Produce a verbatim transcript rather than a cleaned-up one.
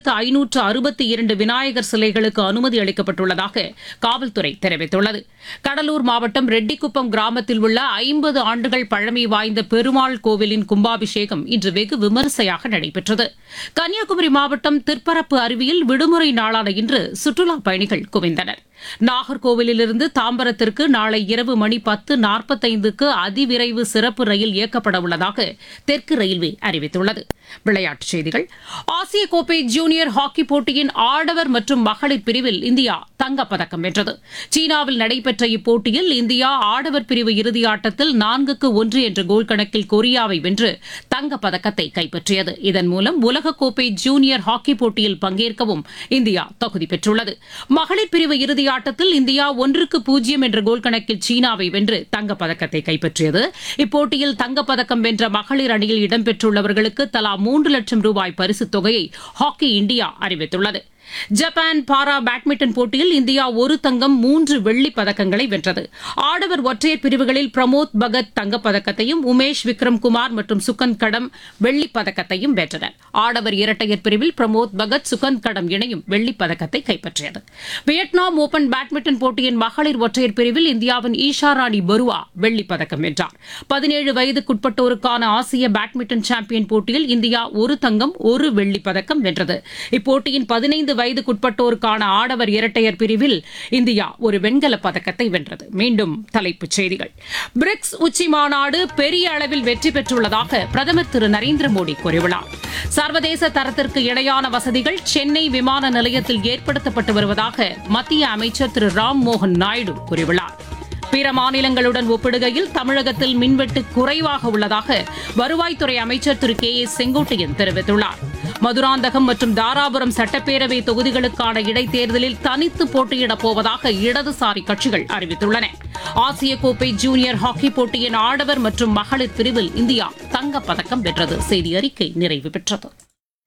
ஆயிரத்து ஐநூற்று அறுபத்தி இரண்டு விநாயகர் சிலைகளுக்கு அனுமதி அளிக்கப்பட்டுள்ளதாக காவல்துறை தெரிவித்துள்ளது. கடலூர் மாவட்டம் ரெட்டிக்குப்பம் கிராமத்தில் உள்ள ஐம்பது ஆண்டுகள் பழமை வாய்ந்த பெருமாள் கோவிலின் கும்பாபிஷேகம் இன்று வெகு விமரிசையாக நடைபெற்றது. கன்னியாகுமரி மாவட்டம் திற்பரப்பு அருவியில் விடுமுறை நாளான இன்று சுற்றுலாப் பயணிகள் குவிந்தனர். நாகர்கோவிலிருந்து தாம்பரத்திற்கு நாளை இரவு மணி பத்து நாற்பத்தைந்துக்கு அதிவிரைவு சிறப்பு ரயில் இயக்கப்பட உள்ளதாக தெற்கு ரயில்வே அறிவித்துள்ளது. விளையாட்டுச் செய்திகள். ஆசிய கோப்பை ஜூனியர் ஹாக்கி போட்டியின் ஆடவர் மற்றும் மகளிர் பிரிவில் இந்தியா தங்கப்பதக்கம் வென்றது. சீனாவில் நடைபெற்ற இப்போட்டியில் இந்தியா ஆடவர் பிரிவு இறுதியாட்டத்தில் நான்குக்கு ஒன்று என்ற கோல் கணக்கில் கொரியாவை வென்று தங்கப்பதக்கத்தை கைப்பற்றியது. இதன் மூலம் உலகக்கோப்பை ஜூனியர் ஹாக்கி போட்டியில் பங்கேற்கவும் இந்தியா தகுதி பெற்றுள்ளது. மகளிர் பிரிவு இறுதியாட்டத்தில் இந்தியா ஒன்றுக்கு பூஜ்ஜியம் என்ற கோல் கணக்கில் சீனாவை வென்று தங்கப்பதக்கத்தை கைப்பற்றியது. இப்போட்டியில் தங்கப்பதக்கம் வென்ற மகளிர் அணியில் இடம்பெற்றுள்ளவர்களுக்கு தலா மூன்று லட்சம் ரூபாய் பரிசுத் தொகையை ஹாக்கி இந்தியா அறிவித்துள்ளது. ஜப்பான் பாரா பேட்மிண்டன் போட்டியில் இந்தியா ஒரு தங்கம் மூன்று வெள்ளிப் பதக்கங்களை வென்றது. ஆடவர் ஒற்றையர் பிரிவுகளில் பிரமோத் பகத் தங்கப்பதக்கத்தையும் உமேஷ் விக்ரம் குமார் மற்றும் சுகந்த் கடம் வெள்ளிப் பதக்கத்தையும் வென்றனர். ஆடவர் இரட்டையர் பிரிவில் பிரமோத் பகத் சுகந்த் கடம் இணையும் வெள்ளிப் பதக்கத்தை கைப்பற்றியது. வியட்நாம் ஓபன் பேட்மிண்டன் போட்டியின் மகளிர் ஒற்றையர் பிரிவில் இந்தியாவின் ஈஷா ராணி பருவா வெள்ளிப் பதக்கம் வென்றார். பதினேழு வயதுக்குட்பட்டோருக்கான ஆசிய பேட்மிண்டன் சாம்பியன் போட்டியில் இந்தியா ஒரு தங்கம் ஒரு வெள்ளிப் பதக்கம் வென்றது. இப்போட்டியின் பதினைந்து வயதுக்குட்பட்டோருக்கான ஆடவர் இரட்டையர் பிரிவில் இந்தியா ஒரு வெண்கலப் பதக்கத்தை வென்றது. மீண்டும் தலைப்புச் செய்திகள். பிரிக்ஸ் உச்சி மாநாடு பெரிய அளவில் வெற்றி பெற்றுள்ளதாக பிரதமர் திரு நரேந்திர மோடி கூறியுள்ளார். சர்வதேச தரத்திற்கு இணையான வசதிகள் சென்னை விமான நிலையத்தில் ஏற்படுத்தப்பட்டு வருவதாக மத்திய அமைச்சர் திரு ராம்மோகன் நாயுடு கூறியுள்ளார். பிற மாநிலங்களுடன் ஒப்பிடுகையில் தமிழகத்தில் மின்வெட்டு குறைவாக உள்ளதாக வருவாய்த்துறை அமைச்சர் திரு கே ஏ செங்கோட்டையன் தெரிவித்துள்ளார். மதுராந்தகம் மற்றும் தாராபுரம் சட்டப்பேரவை தொகுதிகளுக்கான இடைத்தேர்தலில் தனித்து போட்டியிடப் போவதாக இடதுசாரி கட்சிகள் அறிவித்துள்ளன. ஆசிய கோப்பை ஜூனியர் ஹாக்கி போட்டியின் ஆடவர் மற்றும் மகளிர் பிரிவில் இந்தியா தங்கப்பதக்கம் வென்றது. செய்தி அறிக்கை நிறைவு பெற்றது.